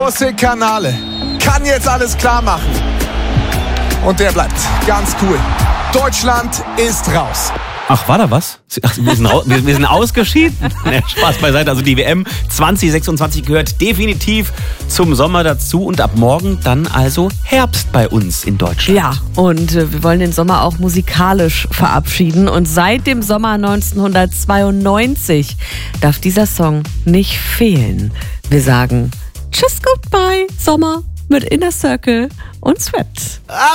José Canale kann jetzt alles klar machen. Und der bleibt ganz cool. Deutschland ist raus. Ach, war da was? Ach, wir sind ausgeschieden. Nee, Spaß beiseite. Also die WM 2026 gehört definitiv zum Sommer dazu. Und ab morgen dann also Herbst bei uns in Deutschland. Ja, und wir wollen den Sommer auch musikalisch verabschieden. Und seit dem Sommer 1992 darf dieser Song nicht fehlen. Wir sagen Tschüss, Goodbye, Sommer mit Inner Circle und Sweat.